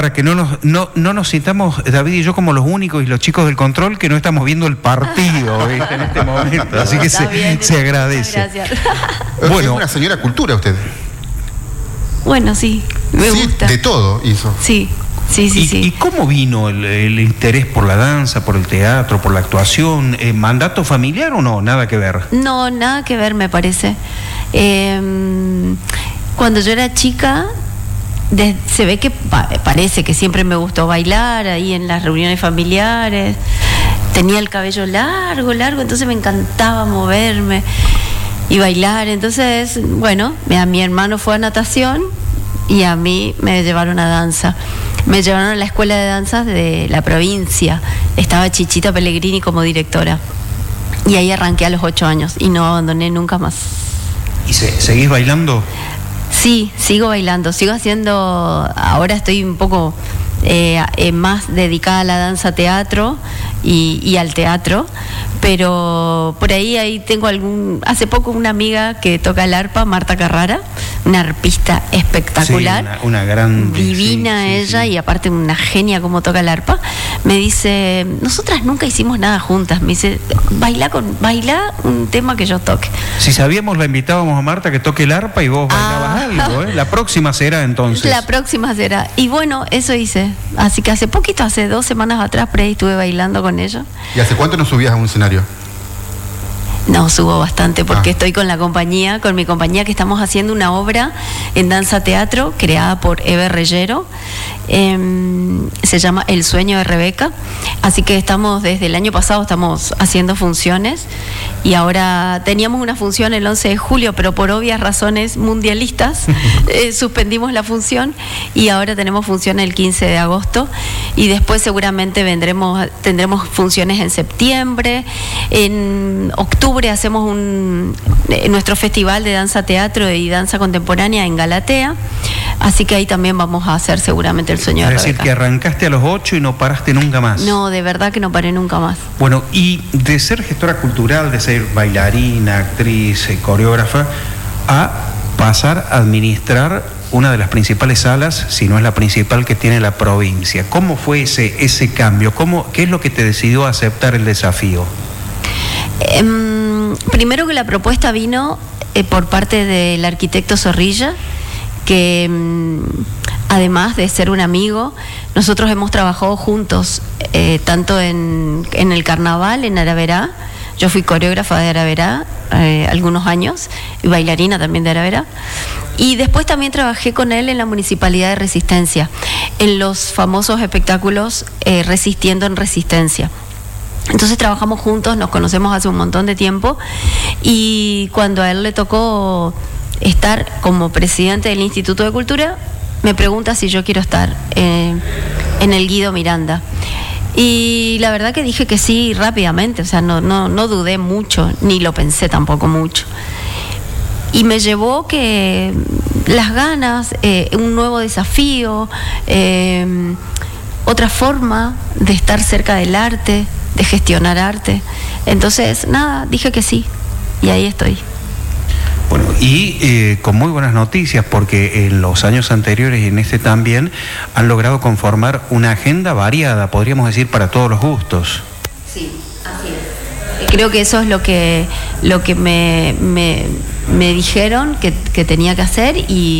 para que no nos sintamos, David y yo, como los únicos y los chicos del control que no estamos viendo el partido, ¿viste? En este momento. Así que se agradece. Gracias. Bueno, es una señora cultura usted. Bueno, sí, me gusta. De todo hizo. Sí. ¿Y cómo vino el interés por la danza, por el teatro, por la actuación? ¿Mandato familiar o no? Nada que ver. No, nada que ver, me parece. Cuando yo era chica, se ve que parece que siempre me gustó bailar ahí en las reuniones familiares. Tenía el cabello largo, entonces me encantaba moverme y bailar. Entonces, bueno, a mi hermano fue a natación y a mí me llevaron a danza. Me llevaron a la escuela de danzas de la provincia. Estaba Chichita Pellegrini como directora. Y ahí arranqué a los 8 años y no abandoné nunca más. ¿Y seguís bailando? Sí, sigo bailando. Sigo haciendo... Ahora estoy un poco más dedicada a la danza teatro y al teatro. Pero por ahí tengo hace poco una amiga que toca el arpa, Marta Carrara, una arpista espectacular, sí, una gran divina ella. Y aparte una genia como toca el arpa. Me dice, nosotras nunca hicimos nada juntas. Me dice, baila un tema que yo toque. Si sabíamos, la invitábamos a Marta que toque el arpa y vos bailabas algo, ¿eh? La próxima será entonces. La próxima será. Y bueno, eso hice. Así que hace 2 semanas atrás por ahí estuve bailando con ella. ¿Y hace cuánto no subías a un escenario? No, subo bastante porque estoy con mi compañía, que estamos haciendo una obra en danza teatro creada por Eve Reyero. Se llama El sueño de Rebeca. Así que desde el año pasado estamos haciendo funciones y ahora teníamos una función el 11 de julio, pero por obvias razones mundialistas suspendimos la función y ahora tenemos función el 15 de agosto y después seguramente tendremos funciones en septiembre. En octubre hacemos nuestro festival de danza teatro y danza contemporánea en Galatea, así que ahí también vamos a hacer seguramente El sueño de Rebeca. Es decir, que arrancaste a los 8 y no paraste nunca más. No, de verdad que no paré nunca más. Bueno, y de ser gestora cultural, de ser bailarina, actriz, coreógrafa, a pasar a administrar una de las principales salas, si no es la principal que tiene la provincia. ¿Cómo fue ese cambio? ¿Qué es lo que te decidió a aceptar el desafío? Primero que la propuesta vino por parte del arquitecto Zorrilla, que además de ser un amigo, nosotros hemos trabajado juntos, tanto en el carnaval en Araverá. Yo fui coreógrafa de Araverá algunos años y bailarina también de Araverá. Y después también trabajé con él en la Municipalidad de Resistencia, en los famosos espectáculos Resistiendo en Resistencia. Entonces trabajamos juntos, nos conocemos hace un montón de tiempo y cuando a él le tocó estar como presidente del Instituto de Cultura, me pregunta si yo quiero estar en el Guido Miranda. Y la verdad que dije que sí rápidamente, o sea, no dudé mucho, ni lo pensé tampoco mucho. Y me llevó que las ganas, un nuevo desafío, otra forma de estar cerca del arte, de gestionar arte. Entonces, nada, dije que sí, y ahí estoy. Bueno, y con muy buenas noticias, porque en los años anteriores y en este también han logrado conformar una agenda variada, podríamos decir, para todos los gustos. Sí, así es. Creo que eso es lo que me dijeron que tenía que hacer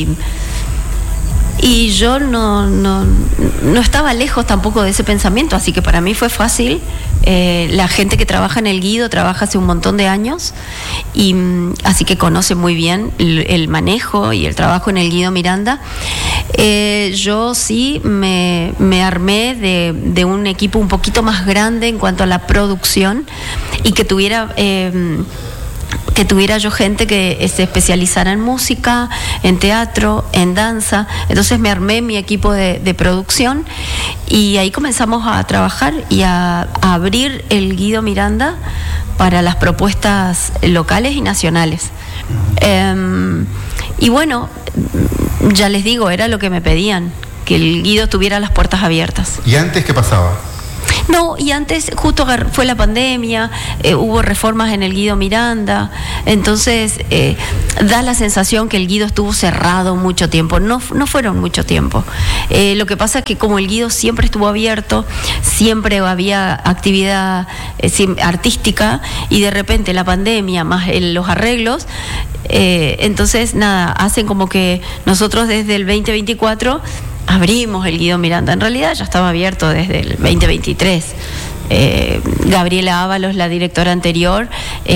y yo no estaba lejos tampoco de ese pensamiento, así que para mí fue fácil. La gente que trabaja en el Guido trabaja hace un montón de años y así que conoce muy bien el manejo y el trabajo en el Guido Miranda. Yo sí me armé de un equipo un poquito más grande en cuanto a la producción y que tuviera yo gente que se especializara en música, en teatro, en danza. Entonces me armé mi equipo de producción y ahí comenzamos a trabajar y a abrir el Guido Miranda para las propuestas locales y nacionales. Y bueno, ya les digo, era lo que me pedían, que el Guido tuviera las puertas abiertas. ¿Y antes qué pasaba? No, y antes justo fue la pandemia, hubo reformas en el Guido Miranda, entonces da la sensación que el Guido estuvo cerrado mucho tiempo. No fueron mucho tiempo. Lo que pasa es que como el Guido siempre estuvo abierto, siempre había actividad artística, y de repente la pandemia más los arreglos, entonces nada, hacen como que nosotros desde el 2024 abrimos el Guido Miranda. En realidad ya estaba abierto desde el 2023. Gabriela Ábalos, la directora anterior,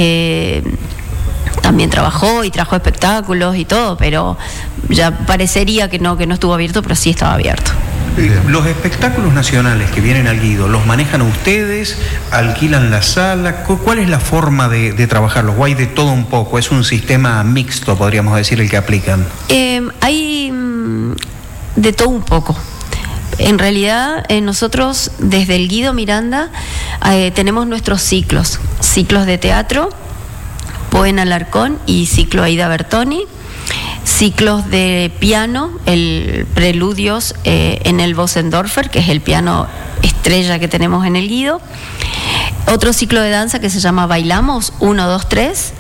también trabajó y trajo espectáculos y todo, pero ya parecería que no estuvo abierto, pero sí estaba abierto. Los espectáculos nacionales que vienen al Guido, ¿los manejan ustedes? ¿Alquilan la sala? ¿Cuál es la forma de trabajarlos? ¿O hay de todo un poco? ¿Es un sistema mixto, podríamos decir, el que aplican? Hay de todo un poco. En realidad, nosotros desde el Guido Miranda tenemos nuestros ciclos de teatro, Poen Alarcón y ciclo Aida Bertoni, ciclos de piano, el Preludios en el Bösendorfer, que es el piano estrella que tenemos en el Guido, otro ciclo de danza que se llama Bailamos, 1, 2, 3,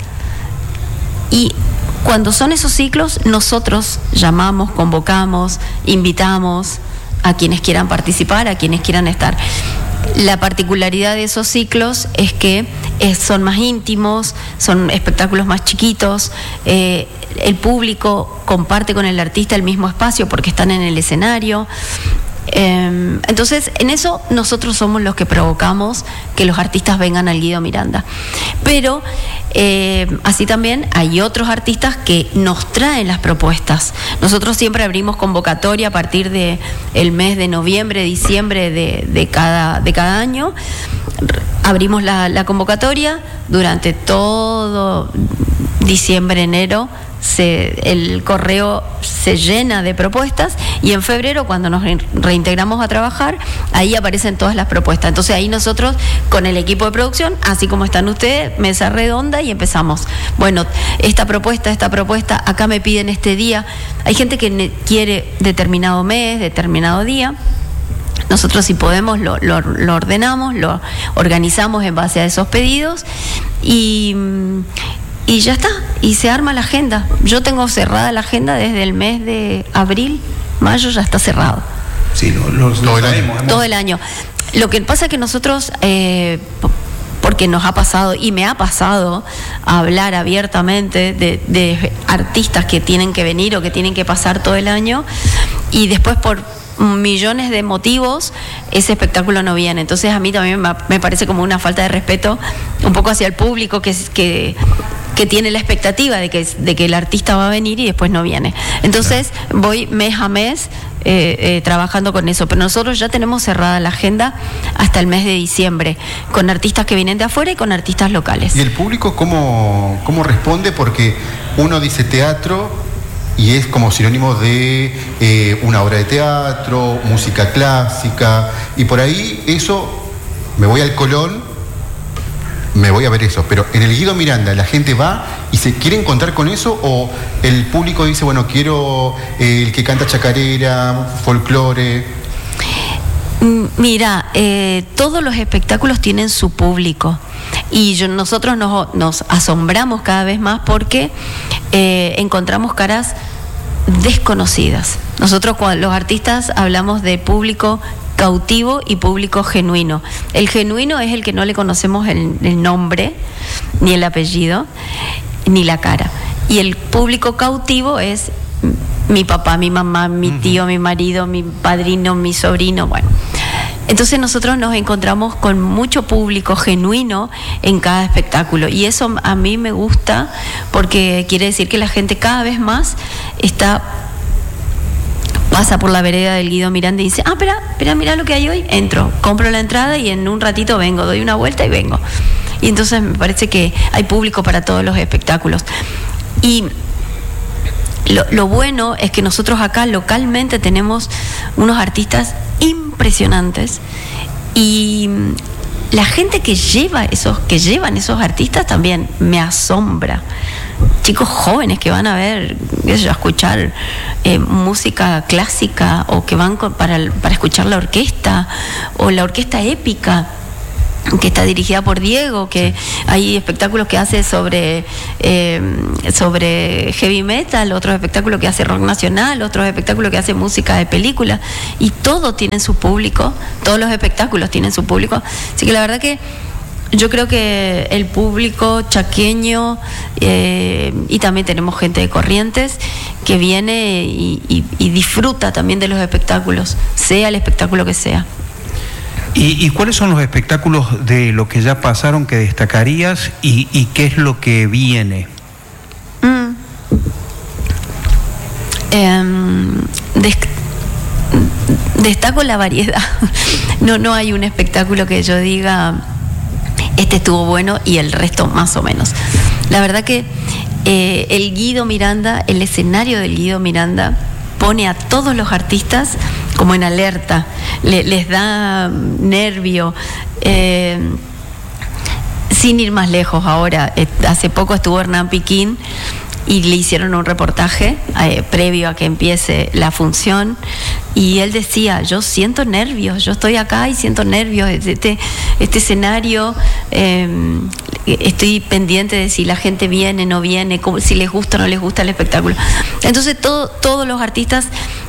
y cuando son esos ciclos, nosotros llamamos, convocamos, invitamos a quienes quieran participar, a quienes quieran estar. La particularidad de esos ciclos es que son más íntimos, son espectáculos más chiquitos, el público comparte con el artista el mismo espacio porque están en el escenario. Entonces, en eso nosotros somos los que provocamos que los artistas vengan al Guido Miranda. Pero así también hay otros artistas que nos traen las propuestas. Nosotros siempre abrimos convocatoria a partir del mes de noviembre, diciembre de cada año. Abrimos la convocatoria durante todo diciembre, enero. El correo se llena de propuestas, y en febrero, cuando nos reintegramos a trabajar, ahí aparecen todas las propuestas. Entonces ahí nosotros con el equipo de producción, así como están ustedes, mesa redonda, y empezamos. Bueno, esta propuesta, acá me piden este día. Hay gente que quiere determinado mes, determinado día. Nosotros, si podemos, lo ordenamos, lo organizamos en base a esos pedidos, y ya está, y se arma la agenda. Yo tengo cerrada la agenda desde el mes de abril, mayo ya está cerrado. Sí, todo el año. Lo que pasa es que nosotros, porque nos ha pasado, y me ha pasado, a hablar abiertamente de artistas que tienen que venir o que tienen que pasar todo el año, y después por millones de motivos ese espectáculo no viene. Entonces a mí también me parece como una falta de respeto un poco hacia el público que tiene la expectativa de que el artista va a venir y después no viene. Entonces voy mes a mes trabajando con eso, pero nosotros ya tenemos cerrada la agenda hasta el mes de diciembre, con artistas que vienen de afuera y con artistas locales. ¿Y el público cómo responde? Porque uno dice teatro y es como sinónimo de una obra de teatro, música clásica, y por ahí eso, me voy al Colón, me voy a ver eso, pero en el Guido Miranda la gente va y se quiere encontrar con eso, o el público dice, bueno, quiero el que canta chacarera, folclore. Mira, todos los espectáculos tienen su público, y nosotros nos asombramos cada vez más porque encontramos caras desconocidas. Nosotros, cuando los artistas, hablamos de público cautivo y público genuino. El genuino es el que no le conocemos el nombre, ni el apellido, ni la cara. Y el público cautivo es mi papá, mi mamá, mi tío, mi marido, mi padrino, mi sobrino, bueno. Entonces nosotros nos encontramos con mucho público genuino en cada espectáculo, y eso a mí me gusta porque quiere decir que la gente cada vez más pasa por la vereda del Guido Miranda y dice, espera, mira lo que hay hoy, entro, compro la entrada y en un ratito vengo, doy una vuelta y vengo. Y entonces me parece que hay público para todos los espectáculos. Y lo bueno es que nosotros acá localmente tenemos unos artistas impresionantes, y la gente que llevan esos artistas también me asombra. Chicos jóvenes que van a ver, a escuchar música clásica, o que van para escuchar la orquesta, o la orquesta épica, que está dirigida por Diego, que hay espectáculos que hace sobre heavy metal, otros espectáculos que hace rock nacional, otros espectáculos que hace música de película, y todo tiene su público, todos los espectáculos tienen su público. Así que la verdad que yo creo que el público chaqueño, y también tenemos gente de Corrientes que viene y disfruta también de los espectáculos, sea el espectáculo que sea. ¿Y cuáles son los espectáculos de lo que ya pasaron que destacarías y qué es lo que viene? Destaco la variedad. No hay un espectáculo que yo diga este estuvo bueno y el resto más o menos. La verdad que el Guido Miranda, el escenario del Guido Miranda, pone a todos los artistas como en alerta, les da nervio. Sin ir más lejos ahora, hace poco estuvo Hernán Piquín y le hicieron un reportaje previo a que empiece la función, y él decía: yo siento nervios, yo estoy acá y siento nervios, este escenario, estoy pendiente de si la gente viene, no viene, si les gusta o no les gusta el espectáculo. Entonces todos los artistas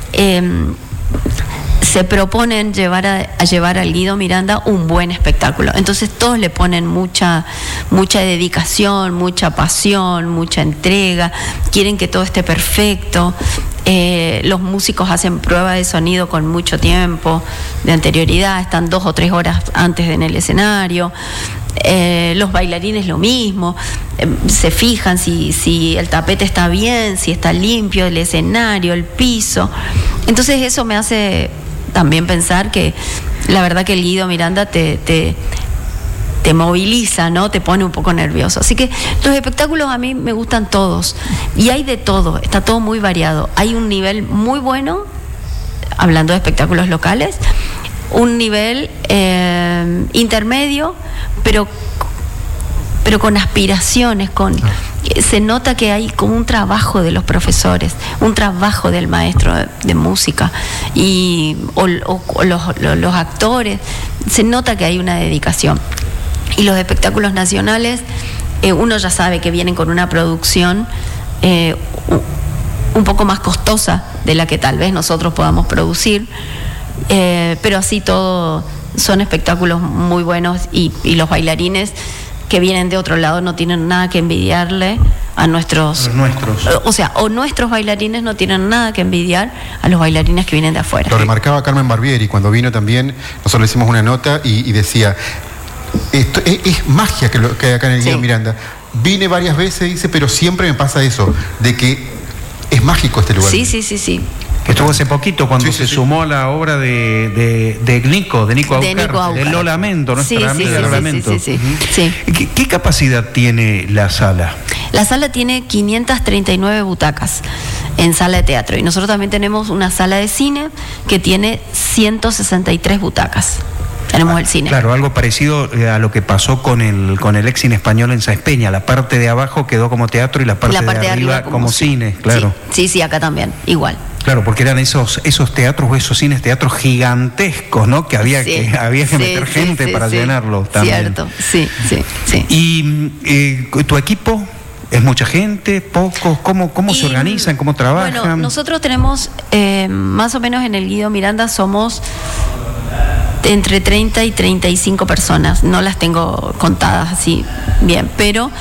se proponen llevar al Guido Miranda un buen espectáculo. Entonces todos le ponen mucha dedicación, mucha pasión, mucha entrega, quieren que todo esté perfecto. Los músicos hacen prueba de sonido con mucho tiempo de anterioridad, están 2 o 3 horas antes en el escenario. Los bailarines lo mismo, se fijan si el tapete está bien, si está limpio el escenario, el piso. Entonces eso me hace también pensar que la verdad que el Guido Miranda te moviliza, ¿no? Te pone un poco nervioso. Así que los espectáculos a mí me gustan todos, y hay de todo, está todo muy variado. Hay un nivel muy bueno, hablando de espectáculos locales, un nivel intermedio, pero con aspiraciones, se nota que hay como un trabajo de los profesores, un trabajo del maestro de música o los actores, se nota que hay una dedicación. Y los espectáculos nacionales, uno ya sabe que vienen con una producción un poco más costosa de la que tal vez nosotros podamos producir, pero así todo son espectáculos muy buenos, y los bailarines que vienen de otro lado no tienen nada que envidiarle a nuestros. O sea, nuestros bailarines no tienen nada que envidiar a los bailarines que vienen de afuera. Lo remarcaba Carmen Barbieri cuando vino también, nosotros le hicimos una nota y decía: esto es magia que hay acá en el Guido Miranda. Vine varias veces, dice, pero siempre me pasa eso, de que es mágico este lugar. Sí. Que estuvo hace poquito cuando se sumó a la obra de Nico Aucar, de Lo Lamento, nuestra amiga Lo Lamento. Sí. ¿Qué capacidad tiene la sala? La sala tiene 539 butacas en sala de teatro, y nosotros también tenemos una sala de cine que tiene 163 butacas. Tenemos el cine. Claro, algo parecido a lo que pasó con el ex cine español en Sáenz Peña. La parte de abajo quedó como teatro y la parte de arriba como cine, claro. Sí, acá también, igual. Claro, porque eran esos teatros o esos teatros gigantescos, ¿no? Que había que meter gente para llenarlo también. Cierto, sí. ¿Y tu equipo? ¿Es mucha gente? ¿Pocos? ¿Cómo se organizan? ¿Cómo trabajan? Bueno, nosotros tenemos, más o menos en el Guido Miranda somos entre 30 y 35 personas. No las tengo contadas así bien, pero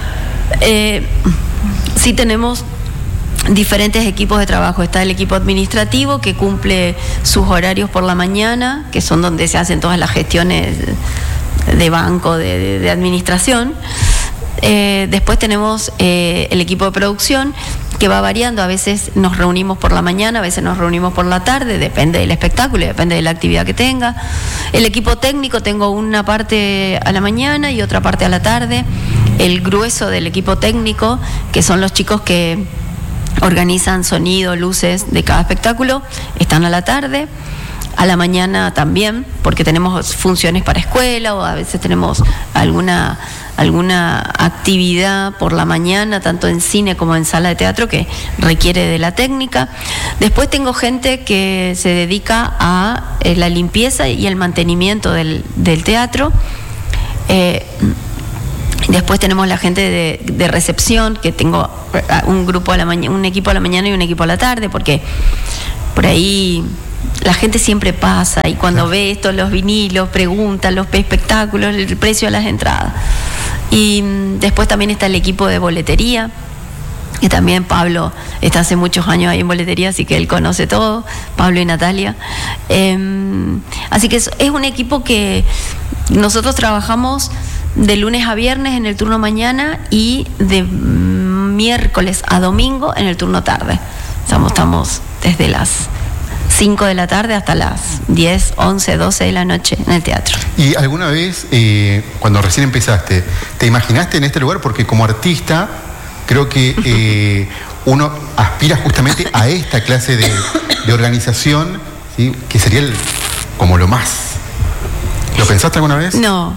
sí tenemos diferentes equipos de trabajo. Está el equipo administrativo, que cumple sus horarios por la mañana, que son donde se hacen todas las gestiones de banco, de administración. Después tenemos el equipo de producción, que va variando. A veces nos reunimos por la mañana, a veces nos reunimos por la tarde, depende del espectáculo, depende de la actividad que tenga. El equipo técnico, tengo una parte a la mañana y otra parte a la tarde. El grueso del equipo técnico, que son los chicos que organizan sonido, luces de cada espectáculo, están a la tarde. a la mañana también, porque tenemos funciones para escuela o a veces tenemos alguna actividad por la mañana, tanto en cine como en sala de teatro, que requiere de la técnica. Después tengo gente que se dedica a la limpieza y el mantenimiento del teatro. Después tenemos la gente de recepción, que tengo un grupo a la mañana, un equipo a la mañana y un equipo a la tarde, porque por ahí la gente siempre pasa y cuando ve esto, los vinilos, pregunta los espectáculos, el precio de las entradas. Y después también está el equipo de boletería, que también Pablo está hace muchos años ahí en boletería, así que él conoce todo, Pablo y Natalia. Así que es un equipo que nosotros trabajamos de lunes a viernes en el turno mañana y de miércoles a domingo en el turno tarde. Estamos desde las 5 de la tarde hasta las 10, 11, 12 de la noche en el teatro. ¿Y alguna vez, cuando recién empezaste, te imaginaste en este lugar? Porque como artista, creo que uno aspira justamente a esta clase de organización, ¿sí? Que sería como lo más. ¿Lo pensaste alguna vez? No.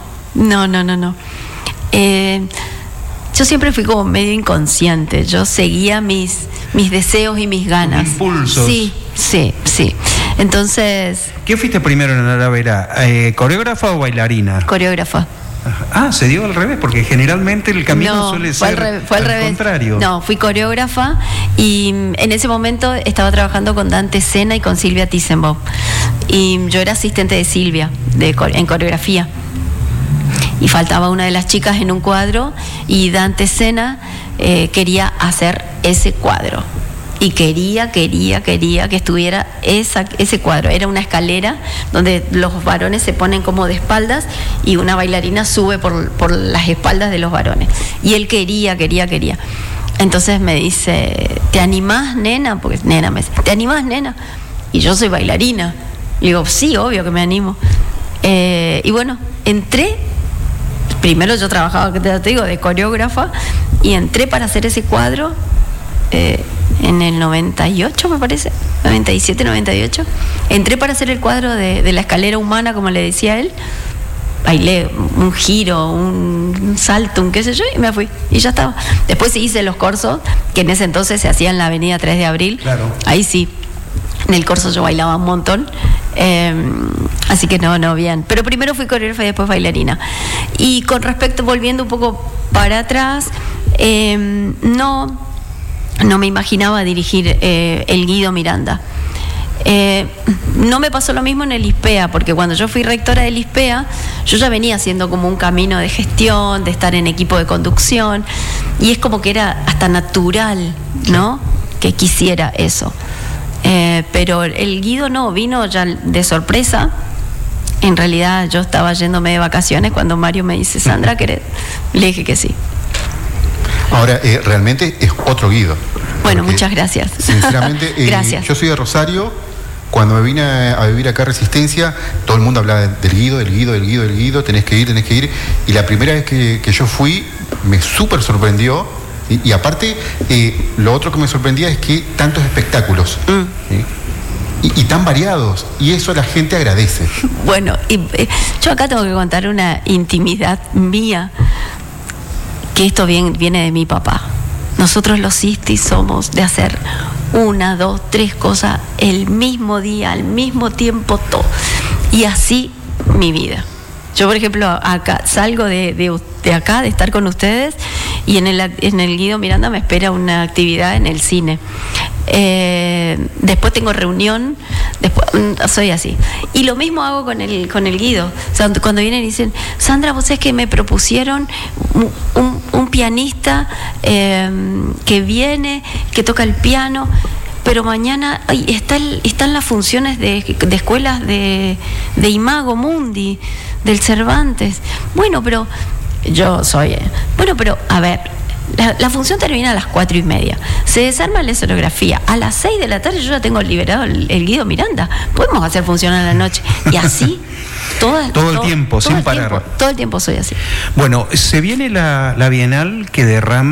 Yo siempre fui como medio inconsciente. Yo seguía mis deseos y mis ganas. Tus impulsos. Sí. Entonces... ¿Qué fuiste primero en la Vera? ¿Coreógrafa o bailarina? Coreógrafa. Ah, se dio al revés, porque generalmente el camino suele ser fue al revés. Contrario. No, fui coreógrafa y en ese momento estaba trabajando con Dante Sena y con Silvia Tissenbaum. Y yo era asistente de Silvia en coreografía. Y faltaba una de las chicas en un cuadro y Dante Sena quería hacer ese cuadro. Y quería que estuviera ese cuadro. Era una escalera donde los varones se ponen como de espaldas y una bailarina sube por las espaldas de los varones. Y él quería. Entonces me dice, ¿te animás, nena? Porque nena me dice, ¿te animás, nena? Y yo soy bailarina. Le digo, sí, obvio que me animo. Y bueno, entré. Primero yo trabajaba, te digo, de coreógrafa y entré para hacer ese cuadro en el 98, me parece, 97, 98. Entré para hacer el cuadro de la escalera humana, como le decía él. Bailé un giro, un salto, un qué sé yo, y me fui. Y ya estaba. Después hice los corsos, que en ese entonces se hacían en la avenida 3 de Abril. Claro. Ahí sí, en el corso yo bailaba un montón. Así que no, bien. Pero primero fui coreógrafa y después bailarina. Y con respecto, volviendo un poco para atrás, no me imaginaba dirigir el Guido Miranda. No me pasó lo mismo en el ISPEA, porque cuando yo fui rectora del ISPEA, yo ya venía haciendo como un camino de gestión, de estar en equipo de conducción, y es como que era hasta natural, ¿no?, que quisiera eso. Pero el Guido no, vino ya de sorpresa. En realidad yo estaba yéndome de vacaciones cuando Mario me dice, Sandra, ¿querés? Le dije que sí. Ahora, realmente es otro Guido. Bueno, muchas gracias. Sinceramente, gracias. Yo soy de Rosario. Cuando me vine a vivir acá a Resistencia, todo el mundo hablaba del Guido, tenés que ir. Y la primera vez que yo fui, me súper sorprendió. Y aparte, lo otro que me sorprendía es que tantos espectáculos. ¿Sí? Y tan variados, y eso la gente agradece. Bueno, yo acá tengo que contar una intimidad mía, que esto viene de mi papá. Nosotros los Sistis somos de hacer 1, 2, 3 cosas el mismo día, al mismo tiempo, todo. Y así mi vida. Yo, por ejemplo, acá salgo de acá, de estar con ustedes, y en el Guido Miranda me espera una actividad en el cine. Después tengo reunión, después soy así. Y lo mismo hago con el Guido. O sea, cuando vienen y dicen, Sandra, vos sabés que me propusieron un pianista que viene, que toca el piano, pero mañana están las funciones de escuelas de Imago Mundi, del Cervantes. Bueno, pero yo soy... Bueno, pero a ver, la función termina a las 4:30. Se desarma la escenografía. A las 6 de la tarde yo ya tengo liberado el Guido Miranda. Podemos hacer función a la noche. Y así... Todo el tiempo, sin parar. Todo el tiempo soy así. Bueno, se viene la Bienal que derrama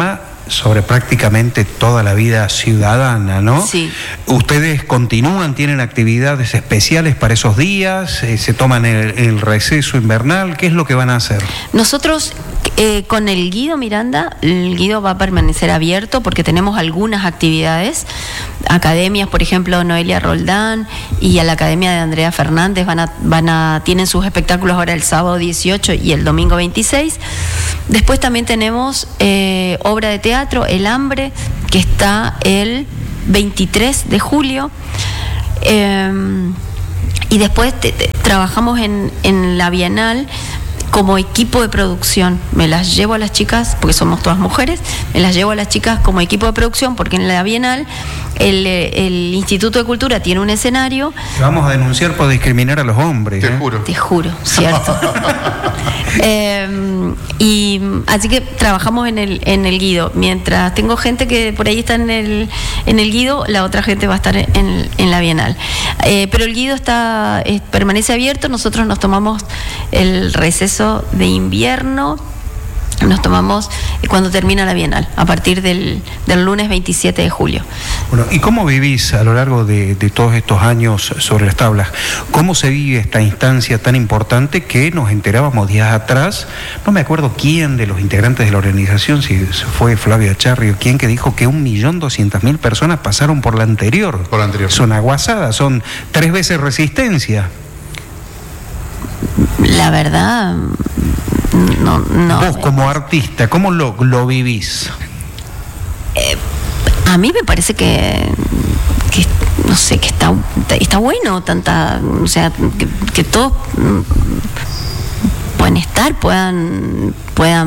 sobre prácticamente toda la vida ciudadana, ¿no? Sí. ¿Ustedes continúan, tienen actividades especiales para esos días? ¿Se toman el receso invernal? ¿Qué es lo que van a hacer? Nosotros con el Guido Miranda, el Guido va a permanecer abierto porque tenemos algunas actividades, academias, por ejemplo, Noelia Roldán y a la Academia de Andrea Fernández tienen sus espectáculos ahora el sábado 18 y el domingo 26. Después también tenemos obra de teatro, El Hambre, que está el 23 de julio. Y después trabajamos en la Bienal como equipo de producción. Me las llevo a las chicas, porque somos todas mujeres, me las llevo a las chicas como equipo de producción, porque en la Bienal el Instituto de Cultura tiene un escenario. Te vamos a denunciar por discriminar a los hombres. Te juro. Te juro, cierto. Y así que trabajamos en el Guido. Mientras tengo gente que por ahí está en el Guido, la otra gente va a estar en la Bienal. Pero el Guido permanece abierto. Nosotros nos tomamos el receso de invierno, nos tomamos cuando termina la Bienal, a partir del lunes 27 de julio. Bueno, ¿y cómo vivís a lo largo de todos estos años sobre las tablas? ¿Cómo se vive esta instancia tan importante que nos enterábamos días atrás? No me acuerdo quién de los integrantes de la organización, si fue Flavio Acharri o quién, que dijo que 1.200.000 personas pasaron por la anterior. Por la anterior. Son aguasadas, son 3 veces resistencia. La verdad, no. Vos como artista, ¿cómo lo vivís? A mí me parece que no sé, que está bueno o sea, que todos pueden estar, puedan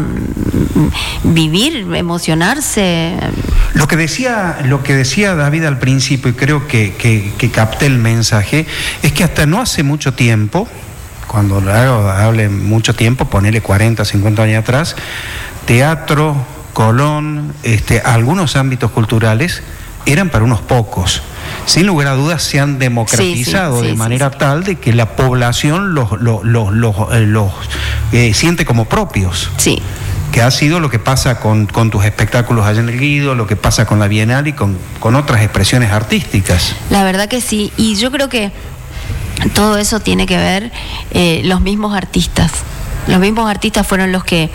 vivir, emocionarse. Lo que decía David al principio, y creo que capté el mensaje, es que hasta no hace mucho tiempo, cuando hable mucho tiempo, ponele 40, 50 años atrás, teatro, Colón, algunos ámbitos culturales eran para unos pocos. Sin lugar a dudas se han democratizado de manera tal de que la población los siente como propios. Sí. Que ha sido lo que pasa con tus espectáculos allá en el Guido, lo que pasa con la Bienal y con otras expresiones artísticas. La verdad que sí, y yo creo que todo eso tiene que ver los mismos artistas. Los mismos artistas fueron los que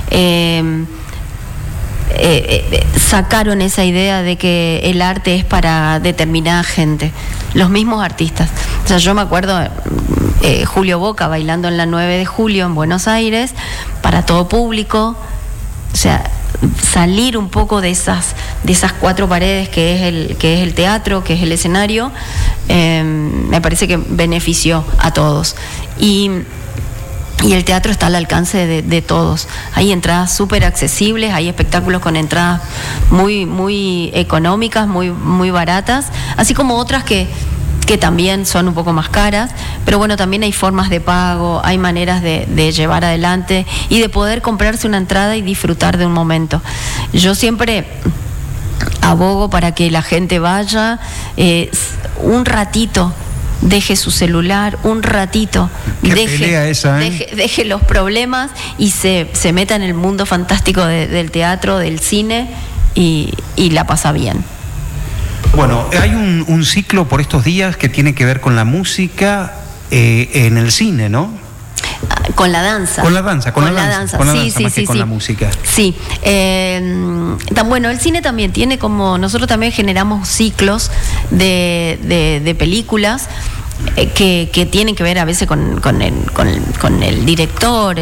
sacaron esa idea de que el arte es para determinada gente. Los mismos artistas. O sea, yo me acuerdo Julio Boca bailando en la 9 de julio en Buenos Aires para todo público. O sea, salir un poco de esas 4 paredes que es el teatro, que es el escenario, me parece que benefició a todos. Y el teatro está al alcance de todos. Hay entradas súper accesibles, hay espectáculos con entradas muy, muy económicas, muy, muy baratas, así como otras que también son un poco más caras, pero bueno, también hay formas de pago, hay maneras de llevar adelante y de poder comprarse una entrada y disfrutar de un momento. Yo siempre abogo para que la gente vaya un ratito, deje su celular un ratito, deje los problemas y se meta en el mundo fantástico del teatro, del cine y la pasa bien. Bueno, hay un ciclo por estos días que tiene que ver con la música en el cine, ¿no? Con la danza. Con la danza, sí, más que con la música. Sí. Bueno, el cine también tiene como... Nosotros también generamos ciclos de películas que tienen que ver a veces con el director,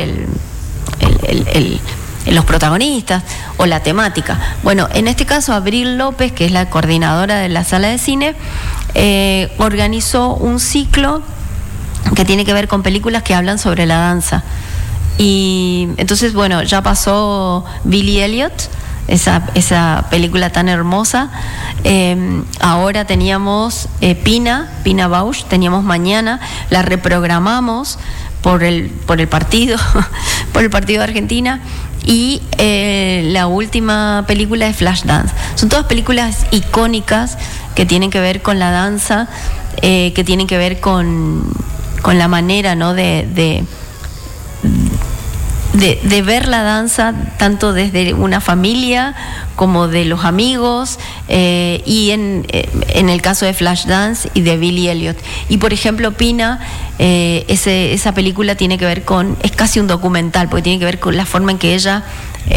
los protagonistas o la temática. Bueno, en este caso Abril López, que es la coordinadora de la sala de cine, organizó un ciclo que tiene que ver con películas que hablan sobre la danza. Y entonces, bueno, ya pasó Billy Elliot, esa película tan hermosa. Ahora teníamos Pina Bausch, teníamos mañana, la reprogramamos por el partido por el partido de Argentina. Y la última película es Flashdance. Son todas películas icónicas que tienen que ver con la danza, que tienen que ver con la manera, ¿no?, de de ver la danza tanto desde una familia como de los amigos, y en el caso de Flashdance y de Billy Elliot. Y por ejemplo Pina, esa película tiene que ver con, es casi un documental, porque tiene que ver con la forma en que ella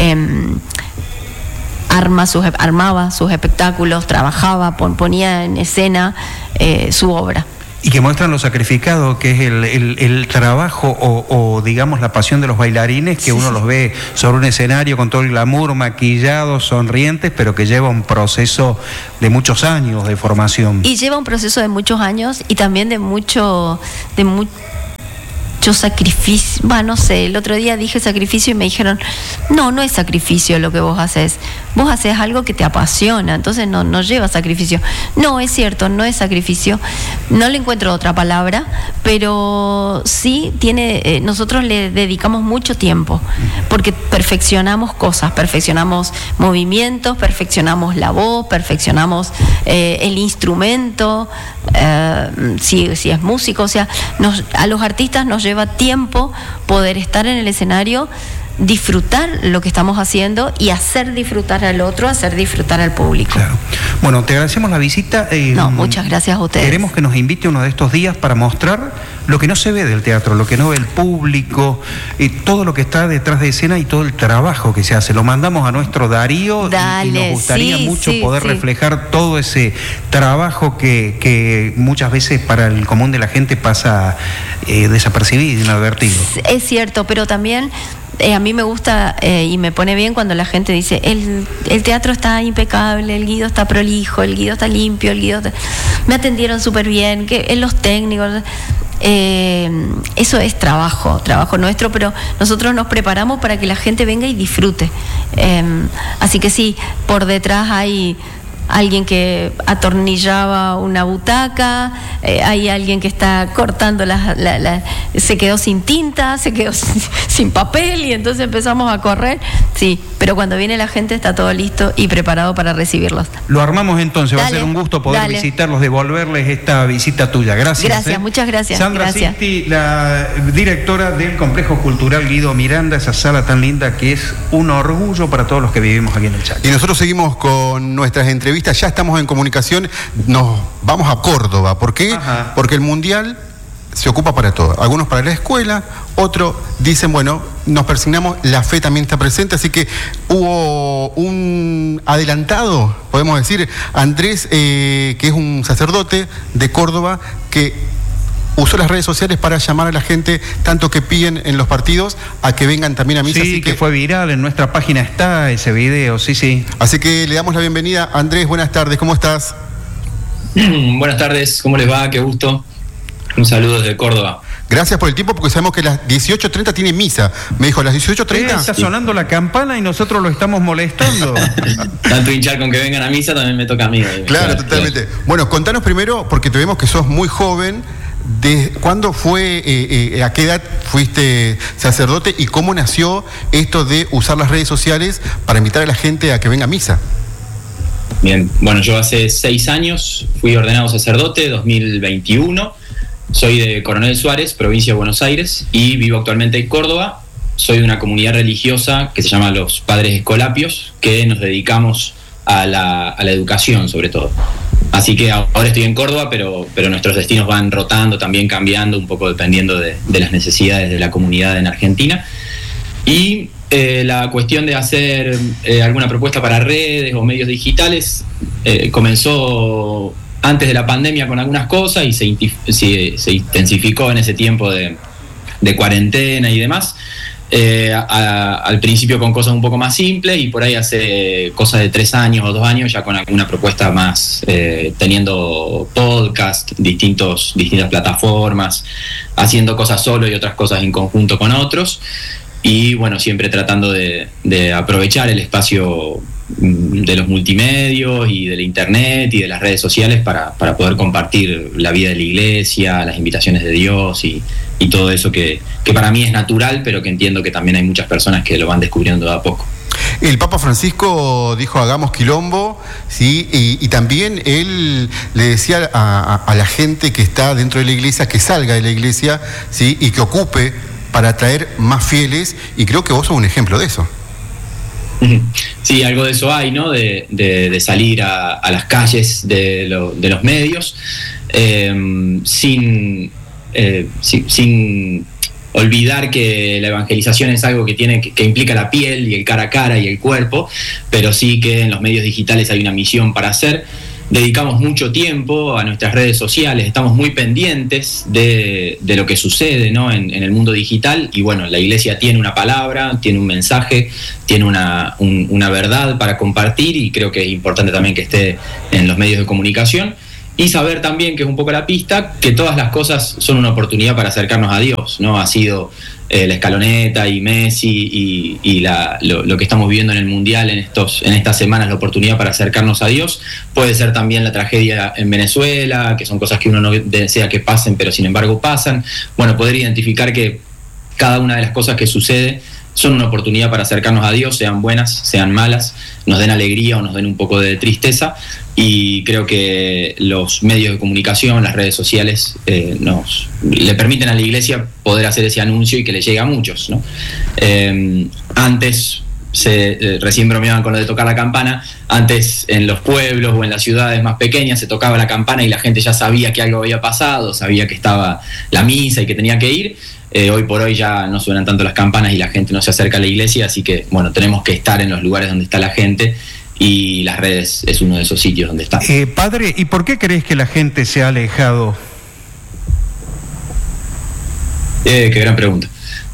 armaba sus espectáculos, trabajaba, ponía en escena su obra. Y que muestran lo sacrificado que es el trabajo o digamos la pasión de los bailarines, que uno los ve sobre un escenario con todo el glamour, maquillados, sonrientes, pero que lleva un proceso de muchos años de formación. Y lleva un proceso de muchos años y también de mucho sacrificio. No sé, el otro día dije sacrificio y me dijeron, no es sacrificio lo que vos haces algo que te apasiona, entonces no lleva sacrificio. No, es cierto, no es sacrificio, no le encuentro otra palabra, pero sí tiene, nosotros le dedicamos mucho tiempo, porque perfeccionamos cosas, perfeccionamos movimientos, perfeccionamos la voz, perfeccionamos el instrumento, si es músico, o sea, a los artistas nos lleva tiempo poder estar en el escenario, disfrutar lo que estamos haciendo y hacer disfrutar al otro, hacer disfrutar al público. Claro. Bueno, te agradecemos la visita. Muchas gracias a ustedes. Queremos que nos invite uno de estos días para mostrar lo que no se ve del teatro, lo que no ve el público, todo lo que está detrás de escena y todo el trabajo que se hace. Lo mandamos a nuestro Darío. Dale, y nos gustaría mucho poder reflejar todo ese trabajo que muchas veces para el común de la gente pasa desapercibido, inadvertido. Es cierto, pero también a mí me gusta y me pone bien cuando la gente dice el teatro está impecable, el Guido está prolijo, el Guido está limpio, me atendieron súper bien, que los técnicos, eso es trabajo nuestro, pero nosotros nos preparamos para que la gente venga y disfrute, así que sí, por detrás hay alguien que atornillaba una butaca, hay alguien que está cortando se quedó sin tinta, se quedó sin papel y entonces empezamos a correr, sí, pero cuando viene la gente está todo listo y preparado para recibirlos. Lo armamos entonces, va a ser un gusto poder visitarlos, devolverles esta visita tuya. Gracias. Gracias, muchas gracias. Sandra Sisti, la directora del Complejo Cultural Guido Miranda, esa sala tan linda que es un orgullo para todos los que vivimos aquí en el Chaco. Y nosotros seguimos con nuestras entrevistas. Ya estamos en comunicación, nos vamos a Córdoba. ¿Por qué? Ajá. Porque el Mundial se ocupa para todo. Algunos para la escuela, otros dicen, bueno, nos persignamos, la fe también está presente, así que hubo un adelantado, podemos decir, Andrés, que es un sacerdote de Córdoba, que usó las redes sociales para llamar a la gente, tanto que piden en los partidos, a que vengan también a misa. Sí, así que fue viral, en nuestra página está ese video, sí. Así que le damos la bienvenida. Andrés, buenas tardes, ¿cómo estás? Buenas tardes, ¿cómo les va? Qué gusto. Un saludo desde Córdoba. Gracias por el tiempo, porque sabemos que las 18:30 tiene misa. Me dijo, ¿a las 18:30? Está sonando la campana y nosotros lo estamos molestando. Tanto hinchar con que vengan a misa también me toca a mí. Claro, totalmente. Claro. Bueno, contanos primero, porque te vemos que sos muy joven. ¿Cuándo fue, a qué edad fuiste sacerdote y cómo nació esto de usar las redes sociales para invitar a la gente a que venga a misa? Bien, bueno, yo hace 6 años fui ordenado sacerdote, 2021. Soy de Coronel Suárez, provincia de Buenos Aires, y vivo actualmente en Córdoba. Soy de una comunidad religiosa que se llama los Padres Escolapios, que nos dedicamos a la educación sobre todo. Así que ahora estoy en Córdoba, pero nuestros destinos van rotando, también cambiando, un poco dependiendo de las necesidades de la comunidad en Argentina. Y la cuestión de hacer alguna propuesta para redes o medios digitales comenzó antes de la pandemia con algunas cosas y se intensificó en ese tiempo de cuarentena y demás. Al principio con cosas un poco más simples y por ahí hace cosas de 3 años o 2 años ya con alguna propuesta más, teniendo podcast, distintas plataformas, haciendo cosas solo y otras cosas en conjunto con otros, y bueno, siempre tratando de aprovechar el espacio de los multimedios y de la internet y de las redes sociales para poder compartir la vida de la iglesia, las invitaciones de Dios y todo eso que para mí es natural, pero que entiendo que también hay muchas personas que lo van descubriendo de a poco. El Papa Francisco dijo hagamos quilombo, ¿sí? Y también él le decía a la gente que está dentro de la iglesia que salga de la iglesia, ¿sí? Y que ocupe para atraer más fieles, y creo que vos sos un ejemplo de eso. Sí, algo de eso hay, ¿no? De salir a las calles de los medios sin olvidar que la evangelización es algo que implica la piel y el cara a cara y el cuerpo, pero sí que en los medios digitales hay una misión para hacer. Dedicamos mucho tiempo a nuestras redes sociales, estamos muy pendientes de lo que sucede, ¿no? en el mundo digital, y bueno, la iglesia tiene una palabra, tiene un mensaje, tiene una verdad para compartir, y creo que es importante también que esté en los medios de comunicación, y saber también, que es un poco la pista, que todas las cosas son una oportunidad para acercarnos a Dios, ¿no? Ha sido la escaloneta y Messi y lo que estamos viviendo en el Mundial en estas semanas, la oportunidad para acercarnos a Dios. Puede ser también la tragedia en Venezuela, que son cosas que uno no desea que pasen, pero sin embargo pasan. Bueno, poder identificar que cada una de las cosas que sucede son una oportunidad para acercarnos a Dios, sean buenas, sean malas, nos den alegría o nos den un poco de tristeza, y creo que los medios de comunicación, las redes sociales, le permiten a la iglesia poder hacer ese anuncio y que le llegue a muchos, ¿no? Antes, recién bromeaban con lo de tocar la campana, antes en los pueblos o en las ciudades más pequeñas se tocaba la campana y la gente ya sabía que algo había pasado, sabía que estaba la misa y que tenía que ir. Hoy por hoy ya no suenan tanto las campanas y la gente no se acerca a la iglesia, así que bueno, tenemos que estar en los lugares donde está la gente, y las redes es uno de esos sitios donde está. Padre, ¿y por qué crees que la gente se ha alejado? Qué gran pregunta.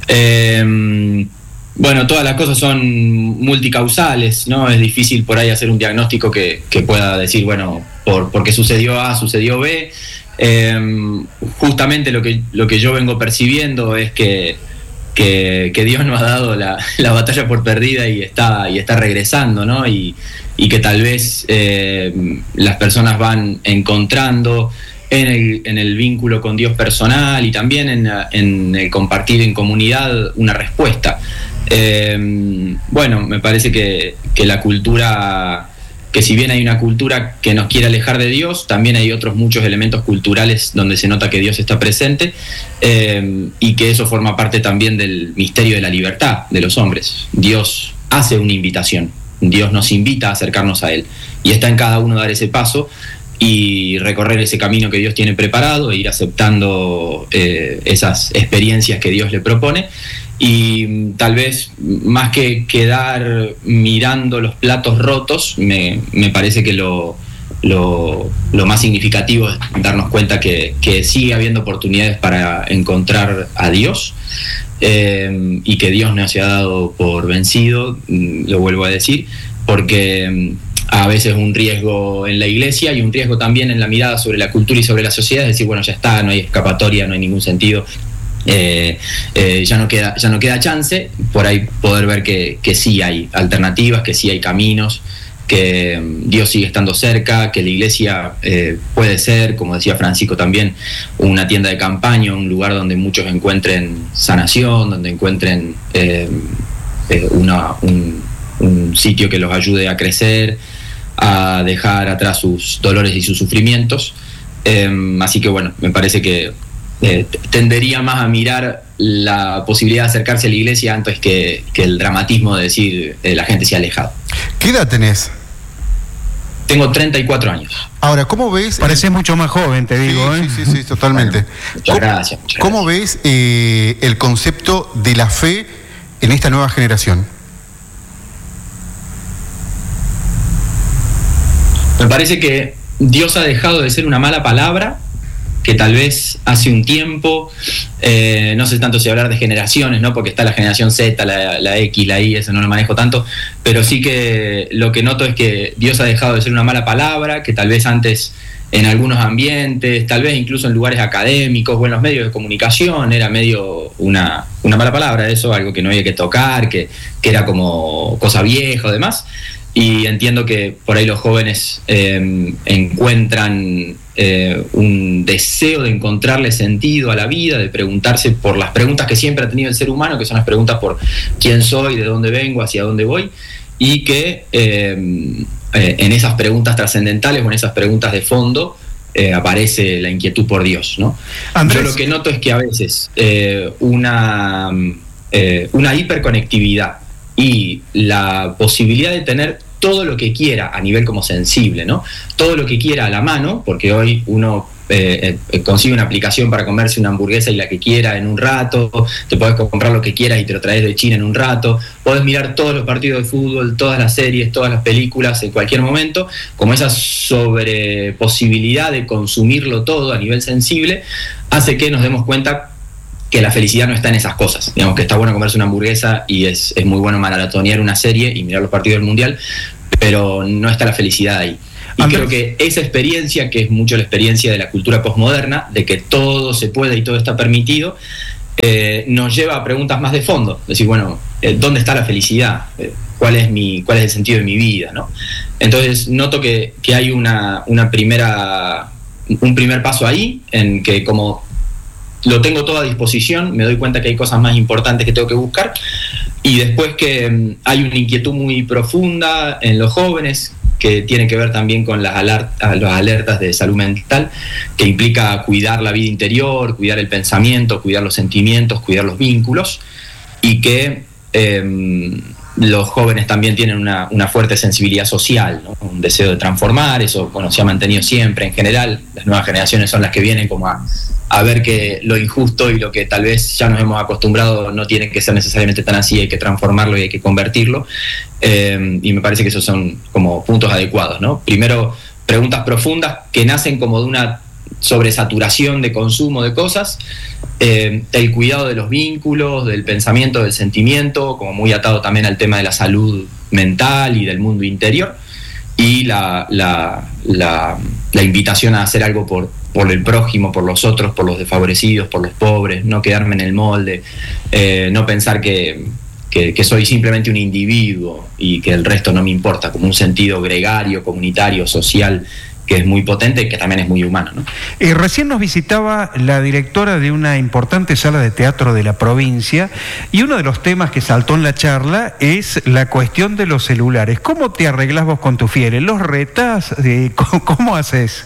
Bueno, todas las cosas son multicausales, ¿no? Es difícil por ahí hacer un diagnóstico que pueda decir, bueno, porque sucedió A, sucedió B. Justamente lo que yo vengo percibiendo es que Dios nos ha dado la batalla por perdida y está regresando, ¿no? Y que tal vez las personas van encontrando en el vínculo con Dios personal y también en el compartir en comunidad una respuesta. Bueno, me parece que la cultura, que si bien hay una cultura que nos quiere alejar de Dios, también hay otros muchos elementos culturales donde se nota que Dios está presente, y que eso forma parte también del misterio de la libertad de los hombres. Dios hace una invitación, Dios nos invita a acercarnos a Él, y está en cada uno dar ese paso y recorrer ese camino que Dios tiene preparado, e ir aceptando esas experiencias que Dios le propone. Y tal vez más que quedar mirando los platos rotos, me parece que lo más significativo es darnos cuenta que sigue habiendo oportunidades para encontrar a Dios, y que Dios no se ha dado por vencido, lo vuelvo a decir, porque a veces un riesgo en la iglesia y un riesgo también en la mirada sobre la cultura y sobre la sociedad es decir, bueno, ya está, no hay escapatoria, no hay ningún sentido. Ya no queda chance. Por ahí poder ver que sí hay alternativas, que sí hay caminos, que Dios sigue estando cerca, que la iglesia puede ser, como decía Francisco también, una tienda de campaña, un lugar donde muchos encuentren sanación, donde encuentren un sitio que los ayude a crecer, a dejar atrás sus dolores y sus sufrimientos. Así que bueno, me parece que tendería más a mirar la posibilidad de acercarse a la iglesia antes que el dramatismo de decir la gente se ha alejado. ¿Qué edad tenés? Tengo 34 años. Ahora, ¿cómo ves? Parecés mucho más joven, te digo. Sí, totalmente. Bueno, muchas gracias. ¿Cómo ves el concepto de la fe en esta nueva generación? Me parece que Dios ha dejado de ser una mala palabra, que tal vez hace un tiempo, no sé tanto si hablar de generaciones, ¿no? Porque está la generación Z, la X, la Y, eso no lo manejo tanto, pero sí que lo que noto es que Dios ha dejado de ser una mala palabra, que tal vez antes en algunos ambientes, tal vez incluso en lugares académicos o en los medios de comunicación, era medio una mala palabra, eso, algo que no había que tocar, que era como cosa vieja o demás. Y entiendo que por ahí los jóvenes encuentran un deseo de encontrarle sentido a la vida, de preguntarse por las preguntas que siempre ha tenido el ser humano, que son las preguntas por quién soy, de dónde vengo, hacia dónde voy, y que en esas preguntas trascendentales o en esas preguntas de fondo aparece la inquietud por Dios, ¿no? Andrés. Yo lo que noto es que a veces una hiperconectividad y la posibilidad de tener todo lo que quiera a nivel como sensible, ¿no? Todo lo que quiera a la mano, porque hoy uno consigue una aplicación para comerse una hamburguesa y la que quiera en un rato, te podés comprar lo que quieras y te lo traes de China en un rato, podés mirar todos los partidos de fútbol, todas las series, todas las películas en cualquier momento, como esa sobreposibilidad de consumirlo todo a nivel sensible, hace que nos demos cuenta que la felicidad no está en esas cosas. Digamos que está bueno comerse una hamburguesa y es muy bueno maratonear una serie y mirar los partidos del Mundial, pero no está la felicidad ahí. Y Andrés, creo que esa experiencia, que es mucho la experiencia de la cultura posmoderna, de que todo se puede y todo está permitido, nos lleva a preguntas más de fondo. Decir, bueno, ¿dónde está la felicidad? ¿Cuál es el sentido de mi vida, ¿no? Entonces noto que hay un primer paso ahí, en que como lo tengo todo a disposición, me doy cuenta que hay cosas más importantes que tengo que buscar, y después que hay una inquietud muy profunda en los jóvenes, que tiene que ver también con las alertas de salud mental, que implica cuidar la vida interior, cuidar el pensamiento, cuidar los sentimientos, cuidar los vínculos, y que los jóvenes también tienen una fuerte sensibilidad social, ¿no? Un deseo de transformar, eso se ha mantenido siempre en general. Las nuevas generaciones son las que vienen como a ver que lo injusto y lo que tal vez ya nos hemos acostumbrado no tiene que ser necesariamente tan así, hay que transformarlo y hay que convertirlo, y me parece que esos son como puntos adecuados, ¿no? Primero, preguntas profundas que nacen como de una sobresaturación de consumo de cosas, el cuidado de los vínculos, del pensamiento, del sentimiento, como muy atado también al tema de la salud mental y del mundo interior, y la invitación a hacer algo por el prójimo, por los otros, por los desfavorecidos, por los pobres, no quedarme en el molde, no pensar que soy simplemente un individuo y que el resto no me importa, como un sentido gregario, comunitario, social, que es muy potente y que también es muy humano, ¿no? Recién nos visitaba la directora de una importante sala de teatro de la provincia, y uno de los temas que saltó en la charla es la cuestión de los celulares. ¿Cómo te arreglás vos con tus fieles? ¿Los retás? ¿Cómo haces?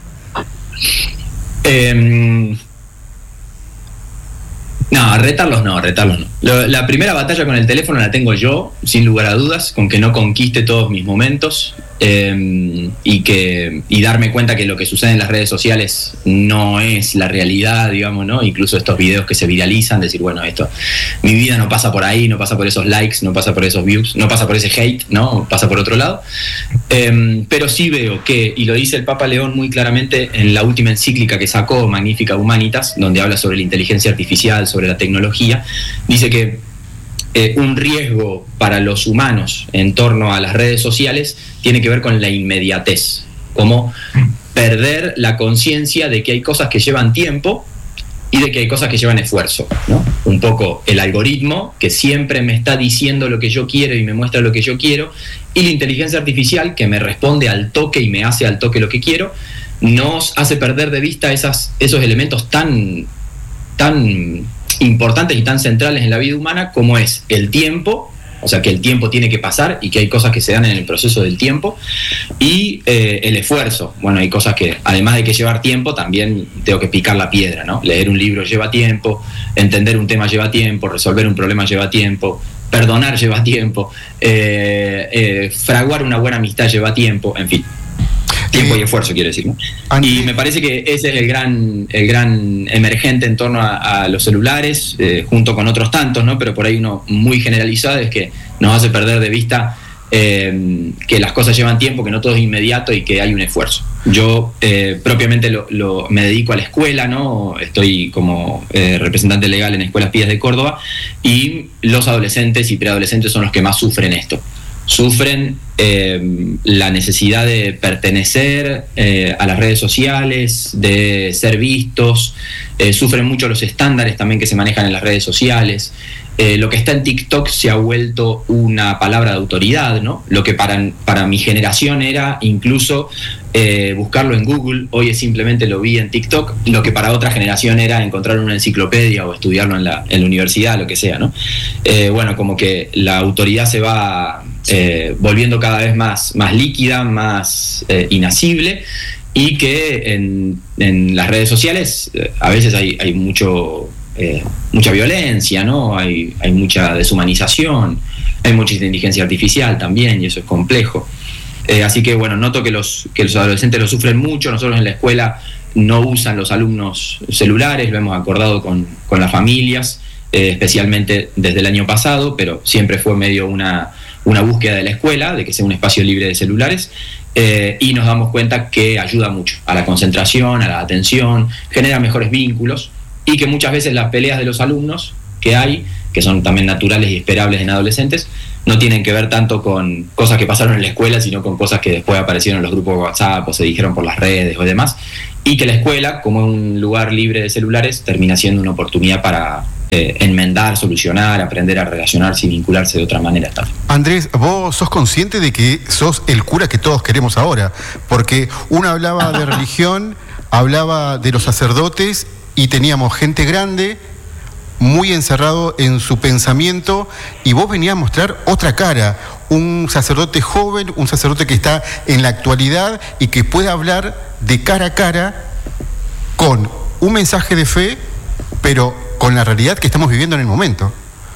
No, retarlos no. La primera batalla con el teléfono la tengo yo, sin lugar a dudas, con que no conquiste todos mis momentos, y darme cuenta que lo que sucede en las redes sociales no es la realidad, digamos, ¿no? Incluso estos videos que se viralizan, decir, bueno, mi vida no pasa por ahí, no pasa por esos likes, no pasa por esos views, no pasa por ese hate, ¿no? Pasa por otro lado. Pero sí veo que, y lo dice el Papa León muy claramente en la última encíclica que sacó, Magnificat Humanitas, donde habla sobre la inteligencia artificial, sobre la tecnología, dice que un riesgo para los humanos en torno a las redes sociales tiene que ver con la inmediatez, como perder la conciencia de que hay cosas que llevan tiempo y de que hay cosas que llevan esfuerzo, ¿no? Un poco el algoritmo que siempre me está diciendo lo que yo quiero y me muestra lo que yo quiero, y la inteligencia artificial que me responde al toque y me hace al toque lo que quiero, nos hace perder de vista esos elementos tan importantes y tan centrales en la vida humana, como es el tiempo, o sea, que el tiempo tiene que pasar y que hay cosas que se dan en el proceso del tiempo, y el esfuerzo. Bueno, hay cosas que, además de que llevar tiempo, también tengo que picar la piedra, ¿no? Leer un libro lleva tiempo, entender un tema lleva tiempo, resolver un problema lleva tiempo, perdonar lleva tiempo, fraguar una buena amistad lleva tiempo, en fin. Tiempo y esfuerzo, quiero decir, ¿no? Y me parece que ese es el gran emergente en torno a los celulares, junto con otros tantos, ¿no? Pero por ahí uno muy generalizado es que nos hace perder de vista que las cosas llevan tiempo, que no todo es inmediato y que hay un esfuerzo. Yo propiamente me dedico a la escuela, ¿no? Estoy como representante legal en Escuelas Pías de Córdoba, y los adolescentes y preadolescentes son los que más sufren esto. Sufren la necesidad de pertenecer a las redes sociales, de ser vistos, sufren mucho los estándares también que se manejan en las redes sociales. Lo que está en TikTok se ha vuelto una palabra de autoridad, ¿no? Lo que para mi generación era incluso buscarlo en Google, hoy es simplemente lo vi en TikTok. Lo que para otra generación era encontrar una enciclopedia o estudiarlo en la universidad, lo que sea, ¿no? Bueno, como que la autoridad se va volviendo cada vez más líquida, más inasible, y que en las redes sociales a veces hay mucha violencia, ¿no? Hay mucha deshumanización, hay mucha inteligencia artificial también, y eso es complejo. Así que bueno, noto que los adolescentes lo sufren mucho. Nosotros en la escuela no usan los alumnos celulares, lo hemos acordado con las familias, especialmente desde el año pasado, pero siempre fue medio una búsqueda de la escuela, de que sea un espacio libre de celulares, y nos damos cuenta que ayuda mucho a la concentración, a la atención, genera mejores vínculos, y que muchas veces las peleas de los alumnos que son también naturales y esperables en adolescentes, no tienen que ver tanto con cosas que pasaron en la escuela, sino con cosas que después aparecieron en los grupos de WhatsApp o se dijeron por las redes o demás, y que la escuela, como un lugar libre de celulares, termina siendo una oportunidad para enmendar, solucionar, aprender a relacionarse y vincularse de otra manera también. Andrés, vos sos consciente de que sos el cura que todos queremos ahora, porque uno hablaba de religión, hablaba de los sacerdotes y teníamos gente grande, muy encerrado en su pensamiento, y vos venías a mostrar otra cara, un sacerdote joven, un sacerdote que está en la actualidad y que puede hablar de cara a cara con un mensaje de fe, pero con la realidad que estamos viviendo en el momento.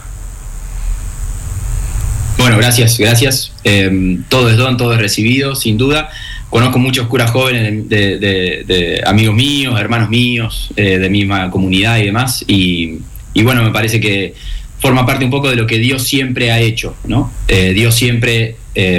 Bueno, gracias. Todo es don, todo es recibido, sin duda. Conozco muchos curas jóvenes de amigos míos, hermanos míos, de misma comunidad y demás, y bueno, me parece que forma parte un poco de lo que Dios siempre ha hecho, ¿no? Dios siempre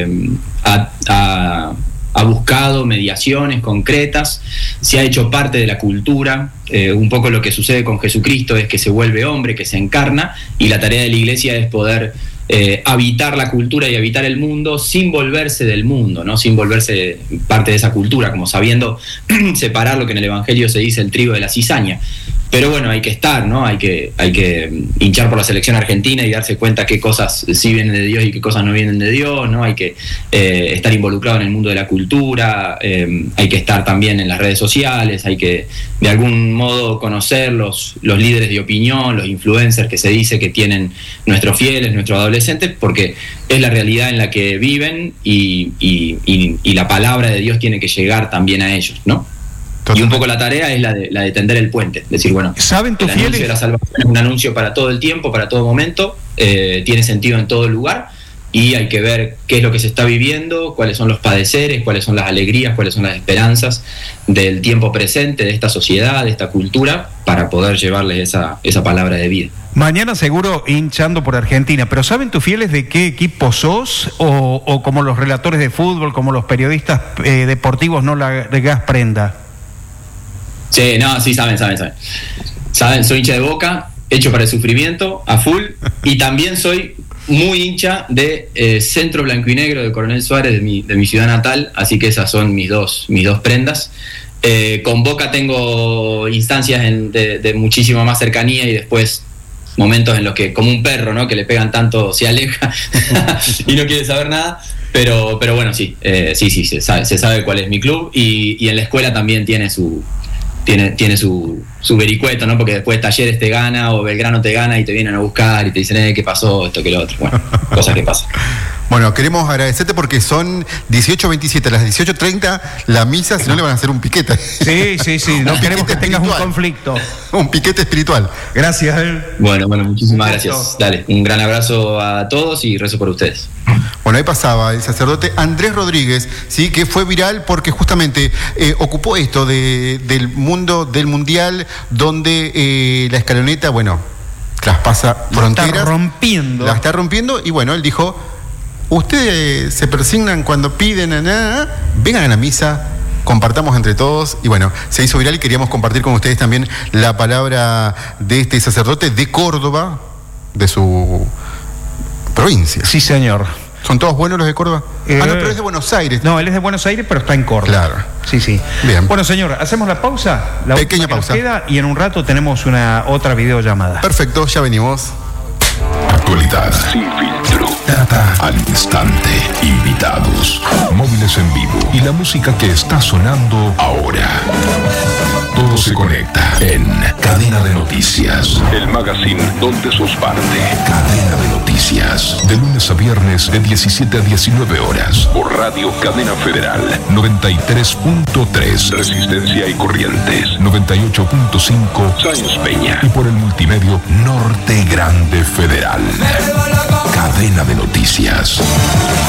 ha buscado mediaciones concretas, se ha hecho parte de la cultura. Un poco lo que sucede con Jesucristo es que se vuelve hombre, que se encarna, y la tarea de la Iglesia es poder habitar la cultura y habitar el mundo sin volverse del mundo, ¿no? Sin volverse parte de esa cultura, como sabiendo separar lo que en el Evangelio se dice el trigo de la cizaña. Pero bueno, hay que estar, ¿no? Hay que hinchar por la selección argentina y darse cuenta qué cosas sí vienen de Dios y qué cosas no vienen de Dios, ¿no? Hay que estar involucrado en el mundo de la cultura, hay que estar también en las redes sociales, hay que de algún modo conocer los líderes de opinión, los influencers que se dice que tienen nuestros fieles, nuestros adolescentes, porque es la realidad en la que viven y la palabra de Dios tiene que llegar también a ellos, ¿no? Y un poco la tarea es la de tender el puente, decir, bueno, ¿saben tus el anuncio de la salvación es un anuncio para todo el tiempo, para todo momento, tiene sentido en todo lugar, y hay que ver qué es lo que se está viviendo, cuáles son los padeceres, cuáles son las alegrías, cuáles son las esperanzas del tiempo presente, de esta sociedad, de esta cultura, para poder llevarles esa palabra de vida. Mañana seguro hinchando por Argentina, pero ¿saben tus fieles de qué equipo sos? O como los relatores de fútbol, como los periodistas deportivos, no largás prenda. Sí, no, sí, saben, soy hincha de Boca, hecho para el sufrimiento, a full, y también soy muy hincha de Centro Blanco y Negro de Coronel Suárez, de mi ciudad natal, así que esas son mis dos prendas. Con Boca tengo instancias de muchísima más cercanía, y después momentos en los que, como un perro, ¿no? Que le pegan tanto, se aleja y no quiere saber nada. Pero bueno, sí, se sabe cuál es mi club, y en la escuela también tiene su vericueto, ¿no? Porque después Talleres te gana o Belgrano te gana y te vienen a buscar y te dicen, ¿qué pasó? Esto, que lo otro. Bueno, cosas que pasan. Bueno, queremos agradecerte porque son 18:27, a las 18:30 la misa, si no le van a hacer un piquete. Sí, no queremos que tengas un conflicto. Un piquete espiritual. Gracias. Bueno, muchísimas gracias. Dale, un gran abrazo a todos y rezo por ustedes. Bueno, ahí pasaba el sacerdote Andrés Rodríguez, ¿sí? Que fue viral porque justamente ocupó esto del mundo del mundial, donde la escaloneta, bueno, traspasa fronteras. La está rompiendo, y bueno, él dijo, ustedes se persignan cuando piden, vengan a la misa, compartamos entre todos. Y bueno, se hizo viral y queríamos compartir con ustedes también la palabra de este sacerdote de Córdoba, de su provincia. Sí, señor. ¿Son todos buenos los de Córdoba? No, pero es de Buenos Aires. No, él es de Buenos Aires, pero está en Córdoba. Claro. Sí. Bien. Bueno, señor, hacemos la pausa. La pequeña pausa. Nos queda, y en un rato tenemos otra videollamada. Perfecto, ya venimos. Actualidad sin filtro. Data al instante, invitados, móviles en vivo y la música que está sonando ahora. Todo se conecta en Cadena de Noticias, el magazine donde sos parte. Cadena de Noticias, de lunes a viernes de 17 a 19 horas, por Radio Cadena Federal, 93.3 Resistencia y Corrientes, 98.5 Sáenz Peña y por el multimedio Norte Grande Federal. Cadena de Noticias.